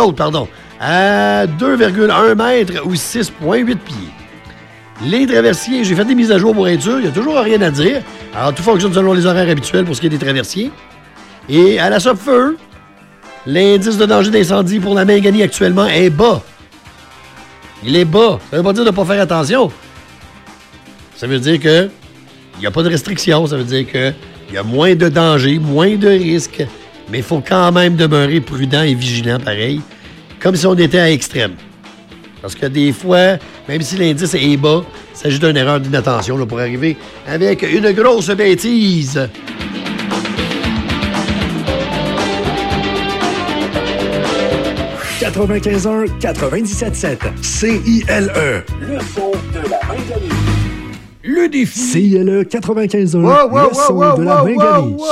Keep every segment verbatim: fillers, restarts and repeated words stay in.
haute, pardon, à deux virgule un mètres ou six virgule huit pieds. Les traversiers, j'ai fait des mises à jour pour être sûr, il n'y a toujours rien à dire. Alors, tout fonctionne selon les horaires habituels pour ce qui est des traversiers. Et à la Sopfeu, l'indice de danger d'incendie pour la Mingani actuellement est bas. Il est bas. Ça veut pas dire de ne pas faire attention. Ça veut dire que il n'y a pas de restriction. Ça veut dire qu'il y a moins de danger, moins de risques. Mais il faut quand même demeurer prudent et vigilant, pareil. Comme si on était à extrême. Parce que des fois, même si l'indice est bas, il s'agit d'une erreur d'inattention là, pour arriver avec une grosse bêtise. quatre-vingt-quinze un quatre-vingt-dix-sept sept C I L E. Le son de la Mingani. Le défi. C I L E quatre-vingt-quinze un. Wow, wow, le son wow, de wow, la wow, Mingani. wow,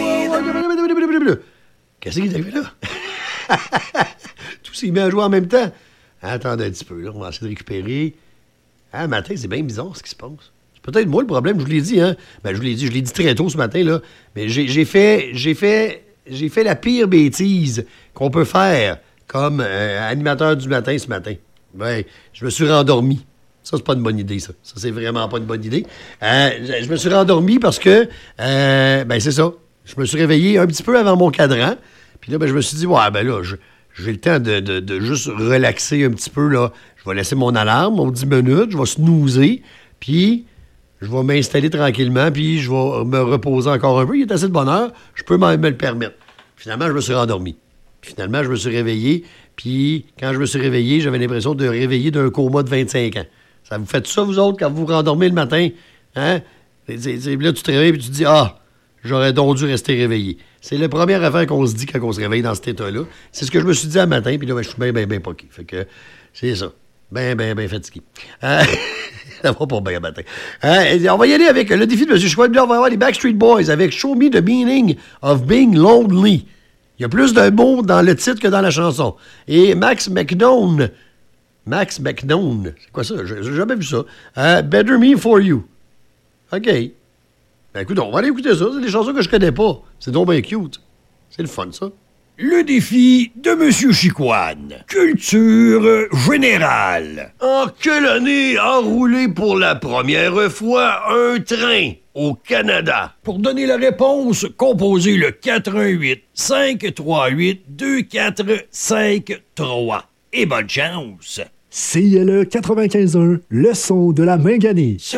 wow. Qu'est-ce qui est arrivé là? Tout s'est mis à jouer en même temps. Attendez un petit peu, là. On va essayer de récupérer. Ah, matin, c'est bien bizarre ce qui se passe. C'est peut-être moi le problème, je vous l'ai dit, hein. Ben, je vous l'ai dit, je l'ai dit très tôt ce matin, là. Mais j'ai, j'ai fait. J'ai fait. J'ai fait la pire bêtise qu'on peut faire comme euh, animateur du matin ce matin. Ben, je me suis rendormi. Ça, c'est pas une bonne idée, ça. Ça, c'est vraiment pas une bonne idée. Euh, je, je me suis rendormi parce que, euh, ben, c'est ça. Je me suis réveillé un petit peu avant mon cadran. Puis là, ben, je me suis dit, ouais, ben là, je, j'ai le temps de, de, de juste relaxer un petit peu, là. Je vais laisser mon alarme, mon dix minutes, je vais snoozer, puis je vais m'installer tranquillement, puis je vais me reposer encore un peu. Il est assez de bonne heure, je peux me le permettre. Finalement, je me suis rendormi. Finalement, je me suis réveillé, puis quand je me suis réveillé, j'avais l'impression de réveiller d'un coma de vingt-cinq ans. Ça vous fait ça, vous autres, quand vous vous rendormez le matin? Hein? C'est, c'est, c'est, là, tu te réveilles et tu te dis, ah, j'aurais donc dû rester réveillé. C'est la première affaire qu'on se dit quand on se réveille dans cet état-là. C'est ce que je me suis dit un matin, puis là, ben, je suis bien, bien, bien poqué. Fait que c'est ça. Bien, bien, bien fatigué. Euh, ça va pas bien matin. Euh, on va y aller avec le défi de M. Chouette. On va avoir les Backstreet Boys avec Show Me the Meaning of Being Lonely. Il y a plus de mots dans le titre que dans la chanson. Et Max McDown. Max McDown. C'est quoi ça? J'ai jamais vu ça. Uh, Better Me For You. OK. Ben écoute, on va aller écouter ça. C'est des chansons que je connais pas. C'est donc bien cute. C'est le fun, ça. Le défi de M. Chicoine. Culture générale. En quelle année a roulé pour la première fois un train au Canada? Pour donner la réponse, composez le quatre un huit cinq trois huit deux quatre cinq trois. Et bonne chance! C I L E quatre-vingt-quinze un, le son de la Mingani.